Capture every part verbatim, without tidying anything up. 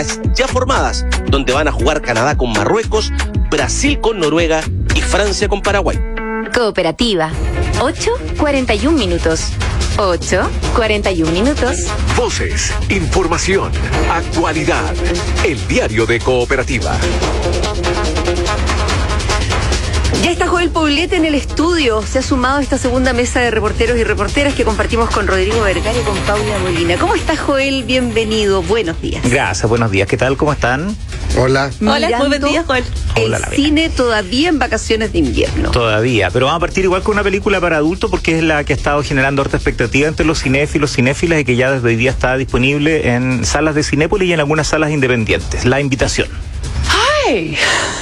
ya formadas, donde van a jugar Canadá con Marruecos, Brasil con Noruega y Francia con Paraguay. Cooperativa. ocho cuarenta y un minutos. ocho cuarenta y un minutos. Voces, información, actualidad. El diario de Cooperativa. Ya está Joel Poblete en el estudio. Se ha sumado a esta segunda mesa de reporteros y reporteras que compartimos con Rodrigo Vergara y con Paula Molina. ¿Cómo estás, Joel? Bienvenido. Buenos días. Gracias, buenos días. ¿Qué tal? ¿Cómo están? Hola. Hola, muy buen día, Joel. El Hola, la cine todavía en vacaciones de invierno. Todavía, pero vamos a partir igual con una película para adultos porque es la que ha estado generando harta expectativa entre los cinéfilos, cinéfilas y que ya desde hoy día está disponible en salas de Cinépolis y en algunas salas independientes. La Invitación. Hi.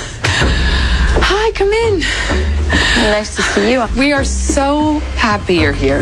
Hi, come in. Nice to see you. We are so happy you're here.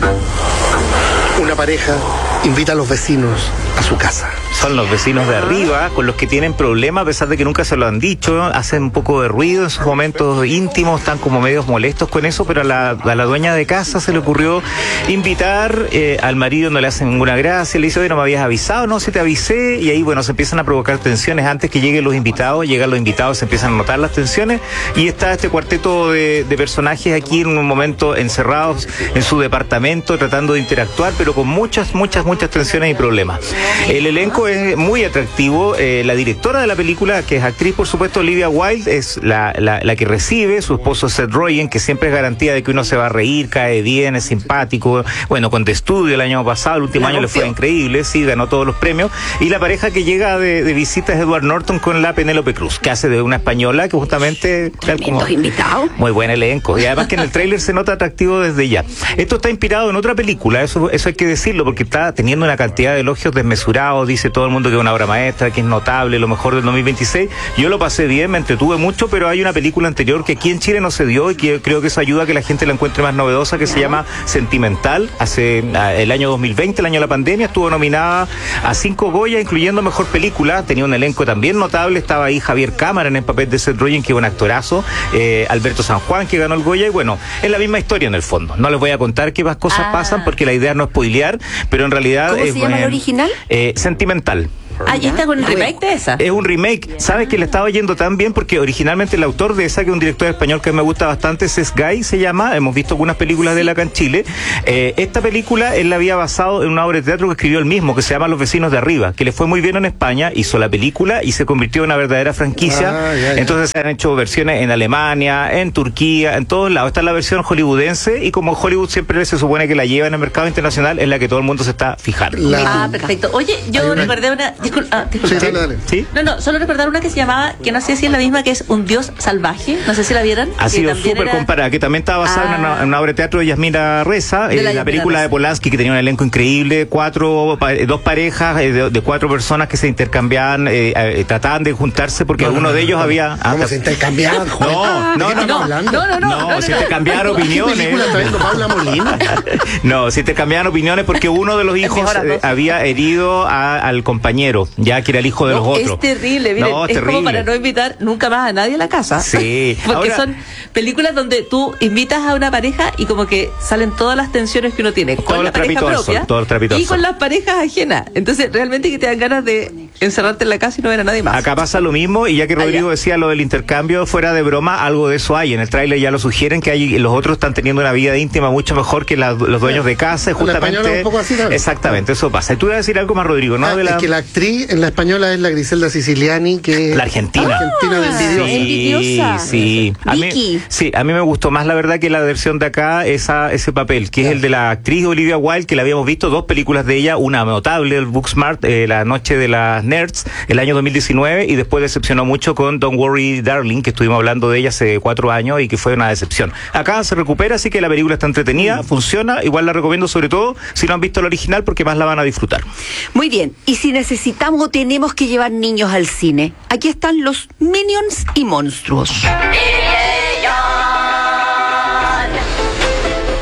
Una pareja invita a los vecinos a su casa. Son los vecinos de arriba con los que tienen problemas, a pesar de que nunca se lo han dicho, hacen un poco de ruido en sus momentos íntimos, están como medios molestos con eso, pero a la, a la dueña de casa se le ocurrió invitar, eh, al marido no le hacen ninguna gracia, le dice, oye, no me habías avisado, no, si te avisé, y ahí, bueno, se empiezan a provocar tensiones antes que lleguen los invitados, llegan los invitados, se empiezan a notar las tensiones, y está este cuarteto de, de personajes aquí en un momento encerrados en su departamento, tratando de interactuar, pero con muchas, muchas, muchas tensiones y problemas. El elenco es muy atractivo. Eh, la directora de la película, que es actriz, por supuesto, Olivia Wilde, es la, la, la que recibe, su esposo Seth Rogen, que siempre es garantía de que uno se va a reír, cae bien, es simpático. Bueno, con The Studio el año pasado, el último la año rompió. Le fue increíble, sí, ganó todos los premios. Y la pareja que llega de, de visita es Edward Norton con la Penélope Cruz, que hace de una española que justamente... Tremendos invitados. Muy buen elenco. Y además que en el tráiler se nota atractivo desde ya. Esto está inspirado en otra película, eso, eso hay que decirlo, porque está teniendo una cantidad de elogios desmesurados, dice todo el mundo que es una obra maestra, que es notable, lo mejor del dos mil veintiséis. Yo lo pasé bien, me entretuve mucho, pero hay una película anterior que aquí en Chile no se dio y que creo que eso ayuda a que la gente la encuentre más novedosa, que se llama Sentimental. Hace el año dos mil veinte, el año de la pandemia, estuvo nominada a cinco Goya, incluyendo Mejor Película. Tenía un elenco también notable, estaba ahí Javier Cámara en el papel de Seth Rogen, que es un actorazo, eh, Alberto San Juan, que ganó el Goya, y bueno, es la misma historia en el fondo. No les voy a contar qué más cosas ah. pasan, porque la idea no es spoilear, pero en realidad... ¿Cómo es, se llama eh, el original? Eh, Sentimental. Ah, ¿y está con el remake de esa? Es un remake. ¿Sabes que le estaba yendo tan bien? Porque originalmente el autor de esa, que es un director español que me gusta bastante, Cesc Gay se llama, hemos visto algunas películas de él acá en Chile. Eh, esta película él la había basado en una obra de teatro que escribió él mismo, que se llama Los Vecinos de Arriba, que le fue muy bien en España, hizo la película y se convirtió en una verdadera franquicia. Ah, ya, ya. Entonces se han hecho versiones en Alemania, en Turquía, en todos lados. Esta es la versión hollywoodense, y como Hollywood siempre se supone que la lleva en el mercado internacional, es la que todo el mundo se está fijando. La... Ah, perfecto. Oye, yo una... recordé una... Disculpa, ah, disculpa. Sí, dale, dale. ¿Sí? No, no, solo recordar una que se llamaba, que no sé si es la misma, que es Un Dios Salvaje, no sé si la vieron. Ha sido súper era... comparada, que también estaba basada ah. en, una, en una obra de teatro de Yasmina Reza, de la, eh, la película Reza. de Polanski, que tenía un elenco increíble, cuatro, dos parejas eh, de, de cuatro personas que se intercambiaban, eh, eh, trataban de juntarse, porque no, alguno no, de ellos no, había... ¿Cómo ah, se intercambiaban? No, no, no, no, no, no, no, no, no, se intercambiaban opiniones. ¿Qué película está viendo Paula Molina? No, se intercambiaban opiniones porque uno de los hijos eh, había herido a, al compañero, ya que era el hijo de los otros. Es terrible, miren, no, es, es terrible. Como para no invitar nunca más a nadie a la casa. Sí. Porque ahora, son películas donde tú invitas a una pareja y como que salen todas las tensiones que uno tiene con la pareja propia y con las parejas ajenas. Entonces realmente que te dan ganas de encerrarte en la casa y no ver a nadie más. Acá pasa lo mismo, y ya que Rodrigo Allá. decía lo del intercambio, fuera de broma, algo de eso hay. En el tráiler ya lo sugieren, que hay, los otros están teniendo una vida íntima mucho mejor que la, los dueños de casa. Justamente, un poco así, ¿no? Exactamente, eso pasa. Y tú ibas a decir algo más, Rodrigo, ¿no? Ah, de la... Es que la actriz en la española es la Griselda Siciliani, que la argentina. La argentina del video. Sí, envidiosa. Sí, a mí, Vicky. sí, a mí me gustó más la verdad que la versión de acá, esa, ese papel, que es el de la actriz Olivia Wilde, que la habíamos visto dos películas de ella, una notable, el Booksmart, eh, La Noche de las Nerds, el año dos mil diecinueve, y después decepcionó mucho con Don't Worry Darling, que estuvimos hablando de ella hace cuatro años y que fue una decepción. Acá se recupera, así que la película está entretenida, funciona, igual la recomiendo, sobre todo si no han visto la original, porque más la van a disfrutar. Muy bien, y si necesitamos o tenemos que llevar niños al cine, aquí están los Minions y Monstruos. En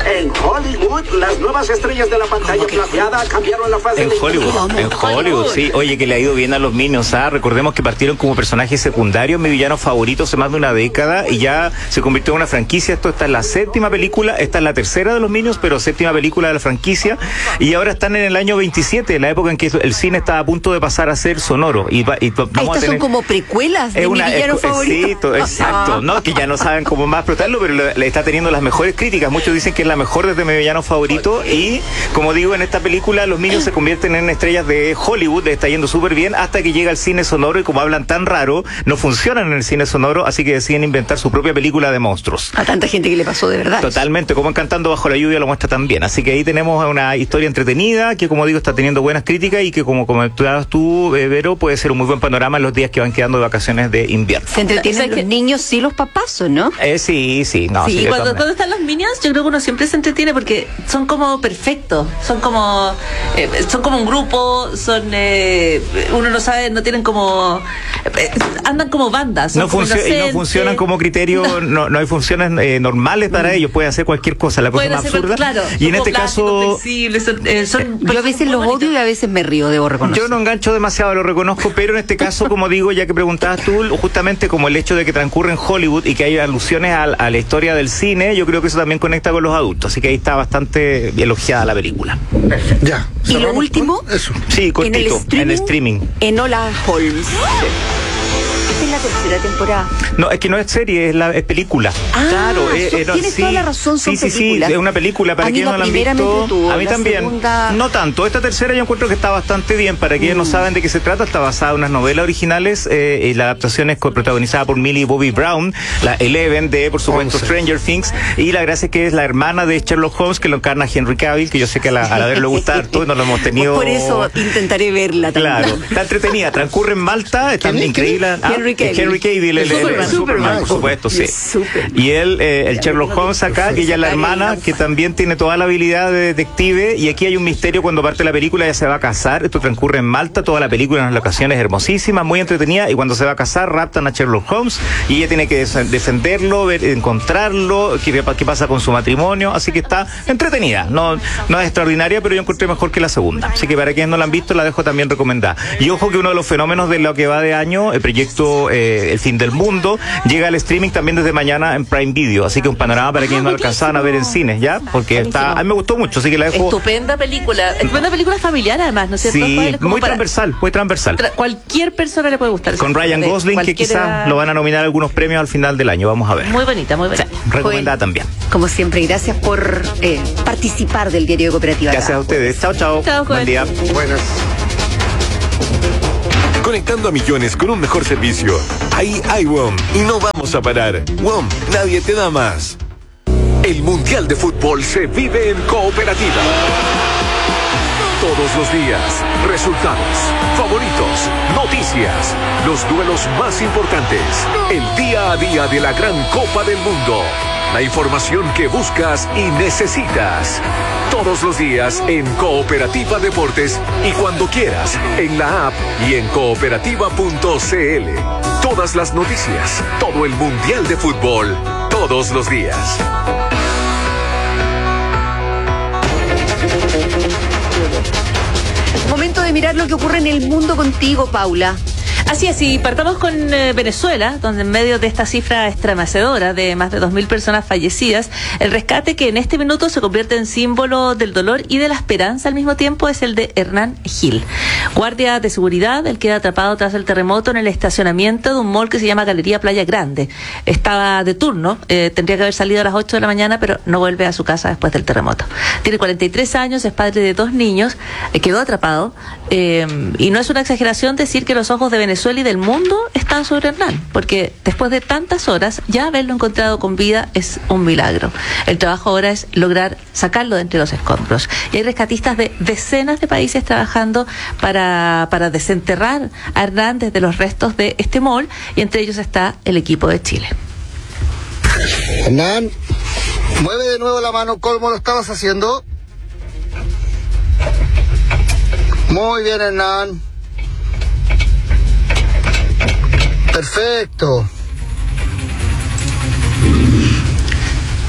Hollywood, las nuevas estrellas de la pantalla plateada cambiaron la faz de En la Hollywood, industria. en Hollywood, sí. Oye, que le ha ido bien a los Minions, ¿ah? Recordemos que partieron como personajes secundarios, mi villano favorito hace más de una década, y ya se convirtió en una franquicia. Esto está en la séptima película, esta es la tercera de los Minions, pero séptima película de la franquicia, y ahora están en el año veintisiete, la época en que el cine estaba a punto de pasar a ser sonoro. Y, y vamos Estas a tener, son como precuelas de una, mi villano es, favorito. Sí, to, exacto, ¿no? Que ya no saben cómo más explotarlo, pero le, le está teniendo las mejores críticas. Muchos dicen que es la mejor desde mi villano favorito, y como digo, en esta película los Minions se convierten en estrellas de Hollywood, le está yendo súper bien hasta que llega el cine sonoro, y como hablan tan raro, no funcionan en el cine sonoro, así que deciden inventar su propia película de monstruos. A tanta gente que le pasó de verdad. Totalmente, como Encantando bajo la lluvia lo muestra también. Así que ahí tenemos una historia entretenida que, como digo, está teniendo buenas críticas y que, como comentabas tú, eh, Vero, puede ser un muy buen panorama en los días que van quedando de vacaciones de invierno. Se entretienen O sea, los que- niños, sí, los papás, ¿o no? Eh, sí, sí, no. Sí, sí, de cuando, todas cuando están los Minions, yo creo que uno siempre se entretiene porque son como perfectos, son como eh, son como un grupo, son eh, uno no sabe, no tienen como eh, andan como bandas, son No, como funcio- y no inocentes. funcionan como criterio, no, no hay funciones eh, normales para ellos, pueden hacer cualquier cosa, la cosa Pueden más hacer absurda. cualquier- claro, y en son este como plásticos, caso, flexibles, son, eh, son Yo a veces los odio y a veces me río, debo reconocer. yo no engancho demasiado, lo reconozco, pero en este caso, como digo, ya que preguntabas tú, justamente como el hecho de que transcurre en Hollywood y que hay alusiones a, a la historia del cine, yo creo que eso también conecta con los adultos, así que ahí está bastante elogiada la película. Ya. Y lo cerramos último, con Eso. Sí, en el cortito, streaming, en streaming. Enola Holmes. Esta es la tercera temporada. No, es que no es serie, es la es película. Ah, claro, eh, son- eh, no, tienes sí, toda la razón, son sí, sí, películas. sí, es una película para A mí quienes la no la han primera me visto. entretuvo, A mí la también. segunda- No tanto. Esta tercera yo encuentro que está bastante bien. Para quienes Mm. no saben de qué se trata, está basada en unas novelas originales eh, y la adaptación es co- protagonizada por Millie Bobby Brown, la Eleven de, por supuesto, Once. Stranger Things, y la gracia es que es la hermana de Sherlock Holmes, que lo encarna Henry Cavill, que yo sé que a la, a la vez le gusta harto y no lo hemos tenido. Por eso intentaré verla también. Claro, está entretenida, transcurre en Malta, está ¿Quién es? increíble. Ah, Henry Cavill. Henry Cavill, el, el- el Superman. Superman, por supuesto, sí. Es Superman. Y él, eh, el Sherlock Holmes acá, que ella es la hermana, que también tiene toda la habilidad de detective, y aquí hay un misterio cuando parte la película, ella se va a casar, esto transcurre en Malta, toda la película en las locaciones hermosísimas, muy entretenida, y cuando se va a casar, raptan a Sherlock Holmes, y ella tiene que des- defenderlo, ver- encontrarlo, qué, qué pasa con su matrimonio, así que está entretenida, no, no es extraordinaria, pero yo encontré mejor que la segunda, así que para quienes no la han visto, la dejo también recomendada. Y ojo que uno de los fenómenos de lo que va de año, el proyecto eh, El Fin del Mundo, llega al streaming también desde mañana en Prime Video, así que un panorama para quienes no alcanzaban a ver en cines, ¿ya? Porque está, a mí me gustó mucho, así que la dejo. Estupenda película, estupenda película familiar además, ¿no es cierto? Sí, Como muy para- transversal, muy transversal. tra- cualquier persona le puede gustar. Con Ryan De Gosling, que cualquiera- quizás lo van a nominar a algunos premios al final del año, vamos a ver. Muy bonita, muy bonita. Recomendada Joel, también. Como siempre, gracias por eh, participar del Diario de Cooperativa. Gracias a ustedes. Chao, chao. Chao, Buen Joel. día. Buenas. Conectando a millones con un mejor servicio. Ahí hay W O M y no vamos a parar. W O M, nadie te da más. El Mundial de Fútbol se vive en Cooperativa. Todos los días, resultados, favoritos, noticias, los duelos más importantes, el día a día de la gran Copa del Mundo, la información que buscas y necesitas. Todos los días en Cooperativa Deportes y cuando quieras en la app y en cooperativa punto c l. Todas las noticias, todo el Mundial de Fútbol, todos los días. Momento de mirar lo que ocurre en el mundo contigo, Paula. Así es, y partamos con eh, Venezuela, donde en medio de esta cifra estremecedora de más de dos mil personas fallecidas, el rescate que en este minuto se convierte en símbolo del dolor y de la esperanza al mismo tiempo es el de Hernán Gil, guardia de seguridad, el queda atrapado tras el terremoto en el estacionamiento de un mall que se llama Galería Playa Grande. Estaba de turno, eh, tendría que haber salido a las ocho de la mañana, pero no vuelve a su casa después del terremoto. Tiene cuarenta y tres años, es padre de dos niños, eh, quedó atrapado, eh, y no es una exageración decir que los ojos de Venezuela y del mundo están sobre Hernán, porque después de tantas horas ya haberlo encontrado con vida es un milagro. El trabajo ahora es lograr sacarlo de entre los escombros, y hay rescatistas de decenas de países trabajando para, para desenterrar a Hernán desde los restos de este mall, y entre ellos está el equipo de Chile. Hernán, mueve de nuevo la mano como lo estabas haciendo. Muy bien, Hernán. Perfecto.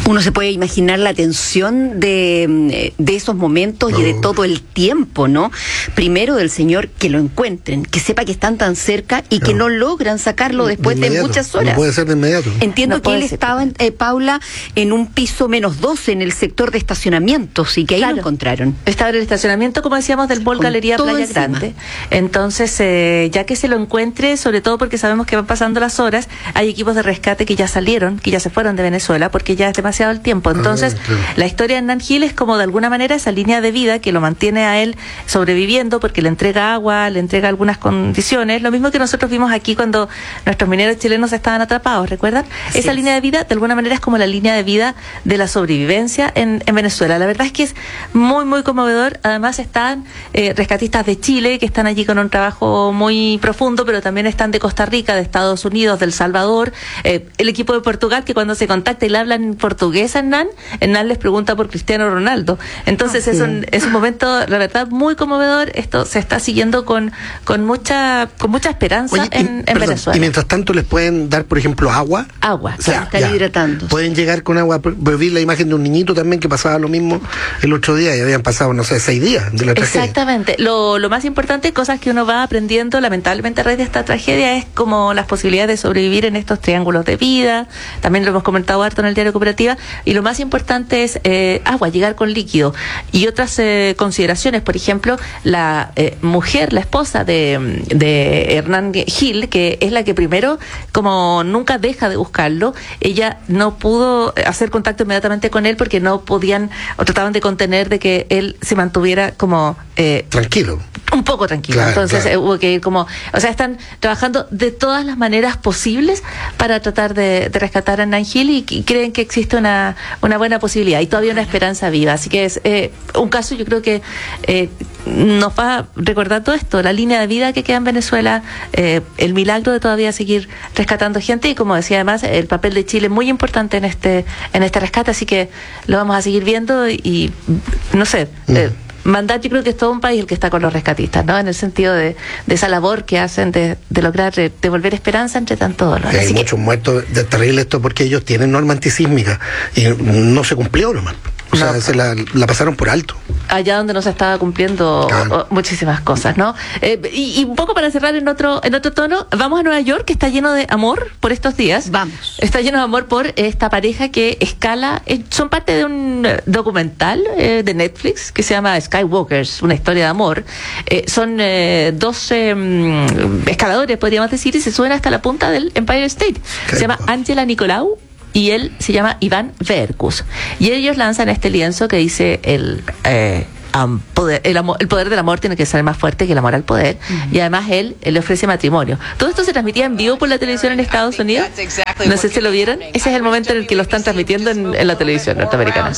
Uno se puede imaginar la tensión de, de esos momentos no. y de todo el tiempo, ¿no? Primero del señor que lo encuentren, que sepa que están tan cerca y que no, no logran sacarlo después de, de muchas horas. No puede ser de inmediato. Entiendo no que él ser. estaba, eh, Paula, en un piso menos doce en el sector de estacionamientos y que ahí claro. lo encontraron. Estaba en el estacionamiento, como decíamos, del Mall Galería Playa encima. Grande. Entonces, eh, ya que se lo encuentre, sobre todo porque sabemos que van pasando las horas, hay equipos de rescate que ya salieron, que ya se fueron de Venezuela, porque ya es demasiado el tiempo. Entonces, ah, claro. la historia de Hernán Gil es como de alguna manera esa línea de vida que lo mantiene a él sobreviviendo porque le entrega agua, le entrega algunas condiciones, lo mismo que nosotros vimos aquí cuando nuestros mineros chilenos estaban atrapados, ¿recuerdan? Sí. Esa línea de vida de alguna manera es como la línea de vida de la sobrevivencia en, en Venezuela. La verdad es que es muy, muy conmovedor. Además están eh, rescatistas de Chile que están allí con un trabajo muy profundo, pero también están de Costa Rica, de Estados Unidos, de El Salvador, eh, el equipo de Portugal que cuando se contacta y le hablan en portugués a Hernán, Hernán les pregunta por Cristiano Ronaldo. Entonces ah, sí. es, un, es un momento, la verdad, muy conmovedor. Esto se está siguiendo con, con mucha con mucha esperanza Oye, en, y, en perdón, Venezuela. Y mientras tanto les pueden dar, por ejemplo, agua. Agua, o sea, están hidratando. Pueden llegar con agua. Vi la imagen de un niñito también que pasaba lo mismo el otro día y habían pasado, no sé, seis días de la tragedia. Exactamente. Lo, lo más importante, cosas que uno va aprendiendo lamentablemente a raíz de esta tragedia, es como las posibilidades de sobrevivir en estos triángulos de vida. También lo hemos comentado harto en el diario Cooperativa. Y lo más importante es eh, agua, llegar con líquido. Y otras eh, consideraciones, por ejemplo, la eh, mujer, la esposa de, de Hernán Gil, que es la que primero, como nunca deja de buscarlo, ella no pudo hacer contacto inmediatamente con él porque no podían, o trataban de contener de que él se mantuviera como... Eh, tranquilo. Un poco tranquilo. Claro, Entonces claro. Eh, hubo que ir como... O sea, están trabajando de todas las maneras posibles para tratar de, de rescatar a Hernán Gil y, y creen que existe una, una buena posibilidad y todavía una esperanza viva. Así que es eh, un caso, yo creo que eh, nos va a recordar todo esto, la línea de vida que queda en Venezuela, eh, el milagro de todavía seguir rescatando gente y, como decía además, el papel de Chile muy importante en este en este rescate. Así que lo vamos a seguir viendo y, y no sé... Mm. Eh, Mandar, yo creo que es todo un país el que está con los rescatistas, ¿no? En el sentido de, de esa labor que hacen de, de lograr de, devolver esperanza entre tanto dolor. Hay muchos que... muertos, de terrible esto porque ellos tienen norma antisísmica y no se cumplió nomás. O sea, no. se la, la pasaron por alto. Allá donde no se estaba cumpliendo claro. muchísimas cosas, ¿no? Eh, y, y un poco para cerrar en otro en otro tono, vamos a Nueva York, que está lleno de amor por estos días. Vamos. Está lleno de amor por esta pareja que escala, eh, son parte de un documental eh, de Netflix que se llama Skywalkers, una historia de amor. Eh, son eh, dos eh, escaladores, podríamos decir, y se suben hasta la punta del Empire State. Qué se llama bueno. Angela Nicolau y él se llama Iván Verkus. Y ellos lanzan este lienzo que dice el... Eh, Um, poder, el, amor, el poder del amor tiene que ser más fuerte que el amor al poder. Uh-huh. Y además él, él le ofrece matrimonio. Todo esto se transmitía en vivo por la televisión en Estados Unidos. No sé si lo vieron. Ese es el momento en el que lo están transmitiendo en, en la televisión norteamericana.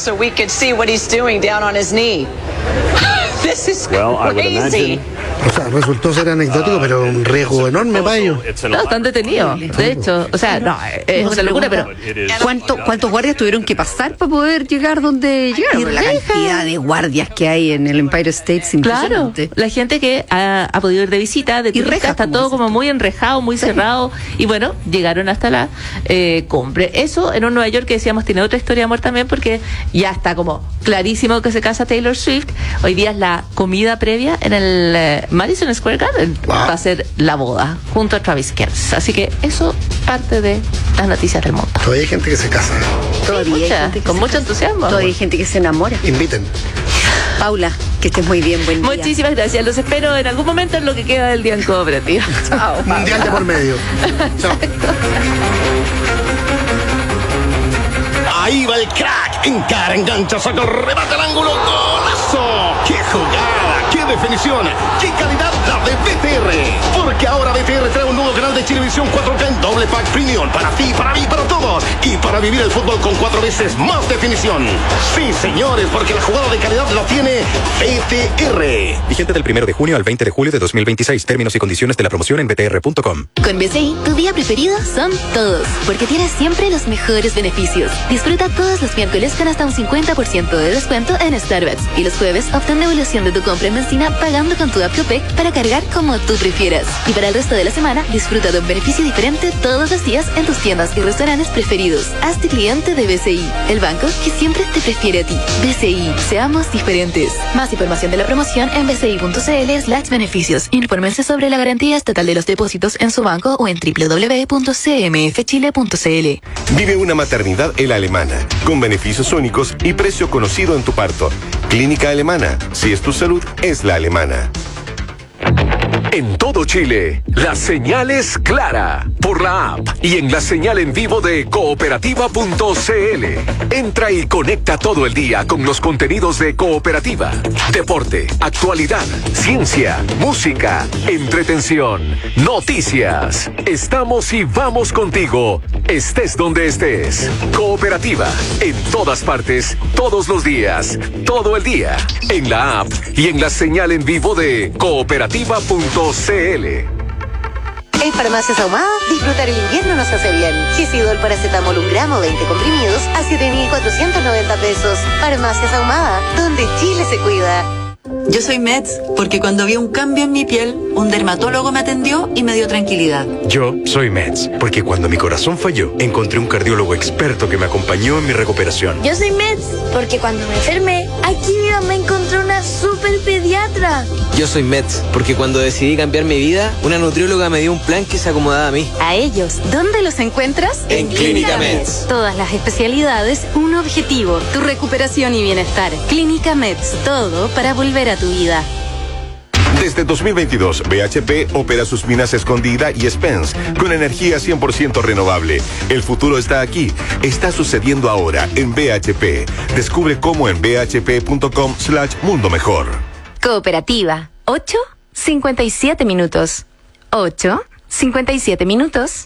Well, o sea, resultó ser anecdótico, uh, pero un riesgo enorme para ellos. No, están detenidos. De hecho, o sea, no, es una locura, pero ¿cuánto, ¿cuántos guardias tuvieron que pasar para poder llegar donde llegaron? La cantidad de guardias que hay en el Empire State es impresionante. Claro, la gente que ha, ha podido ir de visita, de turista, está todo como muy enrejado, muy sí. cerrado, y bueno, llegaron hasta la eh, cumbre. Eso en un Nueva York que decíamos tiene otra historia de amor también, porque ya está como clarísimo que se casa Taylor Swift. Hoy día es la comida previa en el eh, Madison Square Garden. Wow. Va a ser la boda junto a Travis Kelce. Así que eso parte de las noticias del mundo. Todavía hay gente que se casa. Todavía sí, mucha, hay gente que con mucho casa. entusiasmo. Todavía hay gente que se enamora. Inviten. Paula, que estés muy bien, buen día. Muchísimas gracias, los espero en algún momento en lo que queda del día en Cooperativa. Chao. Mundial de por medio. Chao. Ahí va el crack, encara, engancha, saca el remate al ángulo, golazo. ¡Qué jugada! ¡Qué definición! ¡Qué calidad la de B T R! Porque ahora B T R trae un nuevo canal de Chilevisión cuatro K en doble pack premium para ti, para mí, para todos. Y para vivir el fútbol con cuatro veces más definición. Sí, señores, porque la jugada de calidad la tiene B T R. Vigente del primero de junio al veinte de julio de dos mil veintiséis. Términos y condiciones de la promoción en b t r punto com. Con B C I, tu día preferido son todos, porque tienes siempre los mejores beneficios. Disfruta todos los miércoles con hasta un cincuenta por ciento de descuento en Starbucks. Y los jueves obtén devolución de tu compra en benzina pagando con tu app Copec para cargar como tú prefieras. Y para el resto de la semana, disfruta de un beneficio diferente todos los días en tus tiendas y restaurantes preferidos. Hazte cliente de B C I, el banco que siempre te prefiere a ti. B C I, seamos diferentes. Más información de la promoción en bci.cl slash beneficios. Infórmense sobre la garantía estatal de los depósitos en su banco o en doble u doble u doble u punto c m f chile punto c l. Vive una maternidad en la Alemana, con beneficios únicos y precio conocido en tu parto. Clínica Alemana, si es tu salud, es la alemana. En todo Chile, la señal es clara por la app y en la señal en vivo de cooperativa punto c l. Entra y conecta todo el día con los contenidos de Cooperativa. Deporte, actualidad, ciencia, música, entretención, noticias. Estamos y vamos contigo, estés donde estés. Cooperativa, en todas partes, todos los días, todo el día. En la app y en la señal en vivo de cooperativa punto c l. En Farmacias Ahumada, disfrutar el invierno nos hace bien. Gisidol paracetamol un gramo, veinte comprimidos a siete mil cuatrocientos noventa pesos. Farmacias Ahumada, donde Chile se cuida. Yo soy Meds porque cuando vi un cambio en mi piel, un dermatólogo me atendió y me dio tranquilidad. Yo soy Meds porque cuando mi corazón falló, encontré un cardiólogo experto que me acompañó en mi recuperación. Yo soy Meds porque cuando me enfermé, aquí mi mamá encontró una super pediatra. Yo soy Meds porque cuando decidí cambiar mi vida, una nutrióloga me dio un plan que se acomodaba a mí. A ellos, ¿dónde los encuentras? En Clínica Meds. Todas las especialidades, un objetivo, tu recuperación y bienestar. Clínica Meds, todo para volver a tu vida. Desde dos mil veintidós, B H P opera sus minas Escondida y Spence con energía cien por ciento renovable. El futuro está aquí. Está sucediendo ahora en B H P. Descubre cómo en b h p punto com slash mundo mejor. Cooperativa. ocho cincuenta y siete minutos. ocho cincuenta y siete minutos.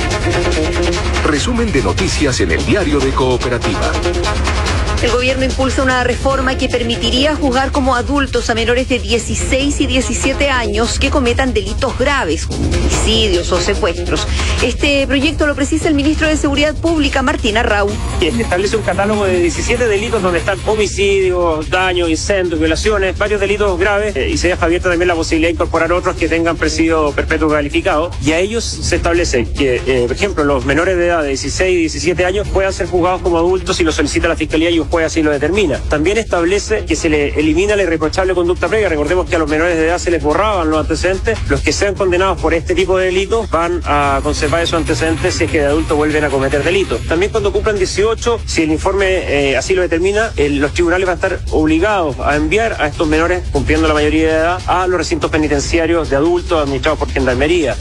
Resumen de noticias en el diario de Cooperativa. El gobierno impulsa una reforma que permitiría juzgar como adultos a menores de dieciséis y diecisiete años que cometan delitos graves, como homicidios o secuestros. Este proyecto lo precisa el ministro de Seguridad Pública, Martín Arrau. Establece un catálogo de diecisiete delitos donde están homicidios, daños, incendios, violaciones, varios delitos graves, eh, y se deja abierta también la posibilidad de incorporar otros que tengan presidio perpetuo calificado. Y a ellos se establece que, eh, por ejemplo, los menores de edad de dieciséis y diecisiete años puedan ser juzgados como adultos si lo solicita la Fiscalía y juez así lo determina. También establece que se le elimina la irreprochable conducta previa. Recordemos que a los menores de edad se les borraban los antecedentes. Los que sean condenados por este tipo de delitos van a conservar esos antecedentes si es que de adultos vuelven a cometer delitos. También cuando cumplan dieciocho, si el informe eh, así lo determina, el, los tribunales van a estar obligados a enviar a estos menores, cumpliendo la mayoría de edad, a los recintos penitenciarios de adultos administrados por Gendarmería.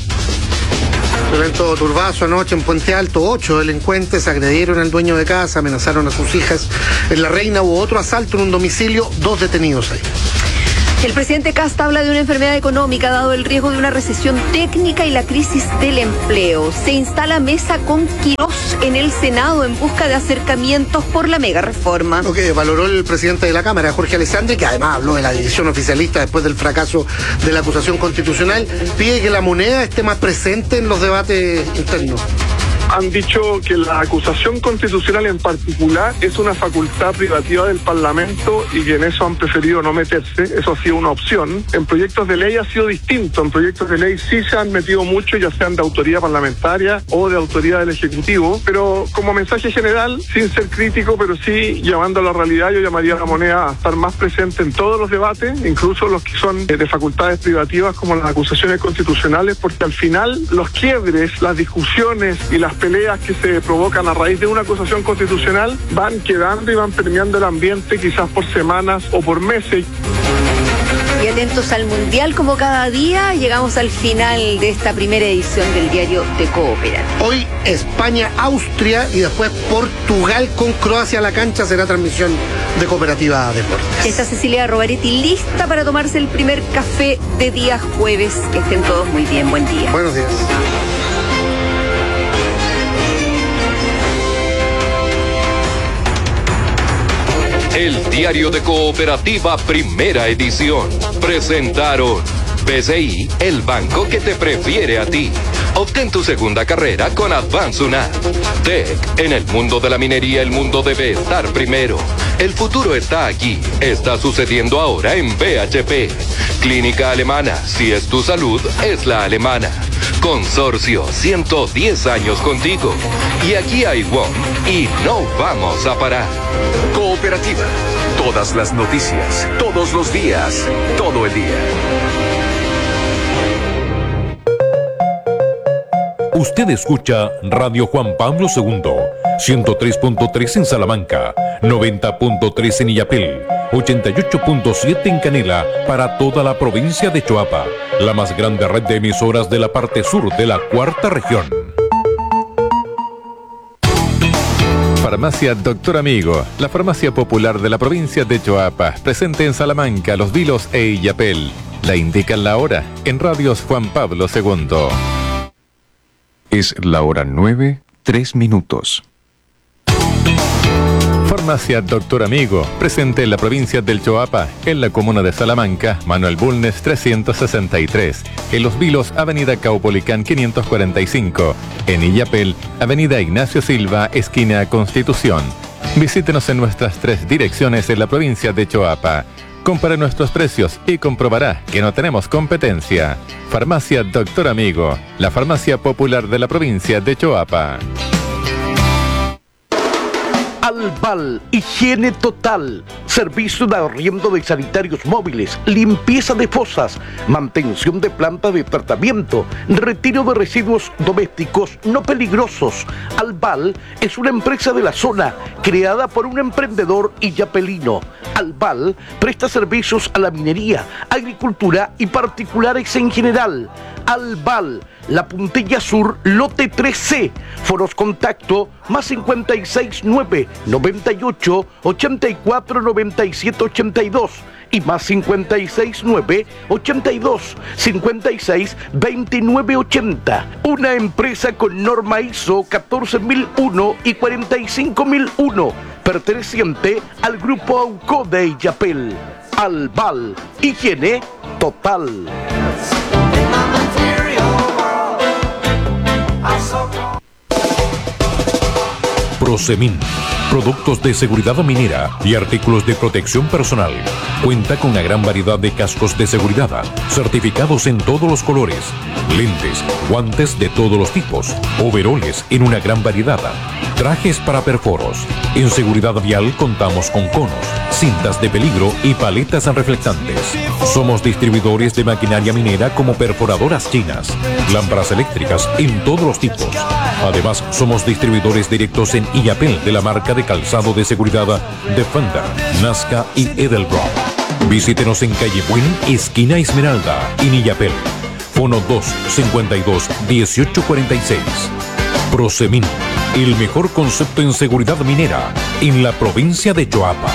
Evento turbazo anoche en Puente Alto. Ocho delincuentes agredieron al dueño de casa, amenazaron a sus hijas. En La Reina hubo otro asalto en un domicilio, dos detenidos ahí. El presidente Kast habla de una enfermedad económica dado el riesgo de una recesión técnica y la crisis del empleo. Se instala mesa con Quirós en el Senado en busca de acercamientos por la mega reforma. Lo que valoró el presidente de la Cámara, Jorge Alessandri, que además habló de la división oficialista después del fracaso de la acusación constitucional, pide que la moneda esté más presente en los debates internos. Han dicho que la acusación constitucional en particular es una facultad privativa del Parlamento y que en eso han preferido no meterse. Eso ha sido una opción. En proyectos de ley ha sido distinto. En proyectos de ley sí se han metido mucho, ya sean de autoría parlamentaria o de autoría del Ejecutivo. Pero como mensaje general, sin ser crítico, pero sí llevando a la realidad, yo llamaría a la moneda a estar más presente en todos los debates, incluso los que son de facultades privativas como las acusaciones constitucionales, porque al final los quiebres, las discusiones y las peleas que se provocan a raíz de una acusación constitucional van quedando y van permeando el ambiente quizás por semanas o por meses. Y atentos al Mundial como cada día, llegamos al final de esta primera edición del diario de Cooperativa. Hoy España, Austria y después Portugal con Croacia a la cancha será transmisión de Cooperativa Deportes. Está Cecilia Rovaretti lista para tomarse el primer café de día jueves. Que estén todos muy bien, buen día. Buenos días. El diario de Cooperativa, primera edición. Presentaron B C I, el banco que te prefiere a ti. Obtén tu segunda carrera con Advance U N A D. T E C, en el mundo de la minería el mundo debe estar primero. El futuro está aquí, está sucediendo ahora en B H P. Clínica Alemana, si es tu salud, es la alemana. Consorcio, ciento diez años contigo. Y aquí hay W O M y no vamos a parar. Cooperativa, todas las noticias, todos los días, todo el día. Usted escucha Radio Juan Pablo segundo, ciento tres punto tres en Salamanca, noventa punto tres en Illapel, ochenta y ocho punto siete en Canela, para toda la provincia de Choapa, la más grande red de emisoras de la parte sur de la cuarta región. Farmacia Doctor Amigo, la farmacia popular de la provincia de Choapa, presente en Salamanca, Los Vilos e Illapel. La indican la hora en Radios Juan Pablo segundo. Es la hora nueve, tres minutos. Farmacia Doctor Amigo, presente en la provincia del Choapa, en la comuna de Salamanca, Manuel Bulnes trescientos sesenta y tres, en Los Vilos, Avenida Caupolicán quinientos cuarenta y cinco, en Illapel, Avenida Ignacio Silva, esquina Constitución. Visítenos en nuestras tres direcciones en la provincia de Choapa. Compare nuestros precios y comprobará que no tenemos competencia. Farmacia Doctor Amigo, la farmacia popular de la provincia de Choapa. Albal, higiene total, servicio de arriendo de sanitarios móviles, limpieza de fosas, mantención de planta de tratamiento, retiro de residuos domésticos no peligrosos. Albal es una empresa de la zona creada por un emprendedor illapelino. Albal presta servicios a la minería, agricultura y particulares en general. Albal, La Puntilla Sur, lote tres C. Foros contacto más cincuenta y seis nueve, noventa y ocho, ochenta y cuatro, noventa y siete, ochenta y dos y más cincuenta y seis nueve, ochenta y dos, cincuenta y seis, veintinueve, ochenta. Una empresa con norma I S O catorce mil uno y cuarenta y cinco mil uno, perteneciente al grupo AUCO de Illapel. Albal, higiene total. Prosemin, productos de seguridad minera y artículos de protección personal. Cuenta con una gran variedad de cascos de seguridad, certificados en todos los colores, lentes, guantes de todos los tipos, overoles en una gran variedad, trajes para perforos. En seguridad vial contamos con conos, cintas de peligro y paletas reflectantes. Somos distribuidores de maquinaria minera como perforadoras chinas, lámparas eléctricas en todos los tipos. Además, somos distribuidores directos en Illapel de la marca de calzado de seguridad Defender, Nazca y Edelbrock. Visítenos en calle Buen, esquina Esmeralda, en Illapel. Fono dos, cincuenta y dos, dieciocho cuarenta y seis. Prosemin, el mejor concepto en seguridad minera en la provincia de Choapa.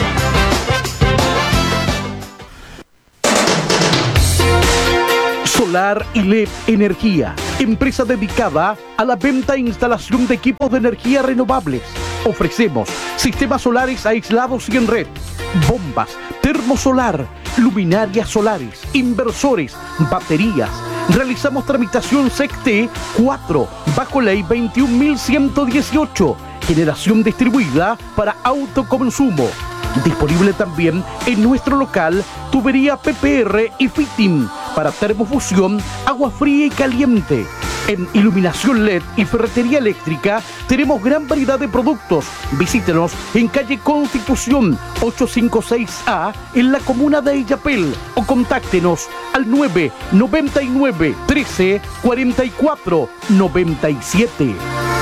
Solar y L E D Energía, empresa dedicada a la venta e instalación de equipos de energía renovables. Ofrecemos sistemas solares aislados y en red, bombas, termosolar, luminarias solares, inversores, baterías. Realizamos tramitación S E C T cuatro bajo ley veintiún mil ciento dieciocho, generación distribuida para autoconsumo. Disponible también en nuestro local tubería P P R y fitting para termofusión, agua fría y caliente. En iluminación L E D y ferretería eléctrica tenemos gran variedad de productos. Visítenos en calle Constitución ochocientos cincuenta y seis A en la comuna de Illapel o contáctenos al nueve noventa y nueve, trece, cuarenta y cuatro, noventa y siete.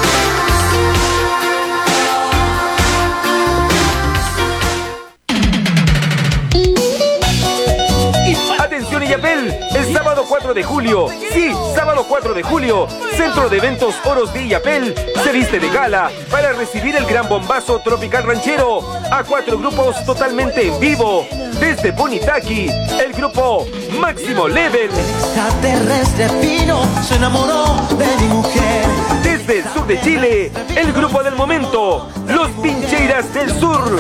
Atención Illapel, el sábado cuatro de julio, sí, sábado cuatro de julio, Centro de Eventos Oros de Illapel se viste de gala para recibir el gran bombazo tropical ranchero a cuatro grupos totalmente en vivo. Desde Bonitaki, el grupo Máximo Level. Extraterrestre fino se enamoró de mi mujer. Desde el sur de Chile, el grupo del momento, Los Pincheiras del Sur.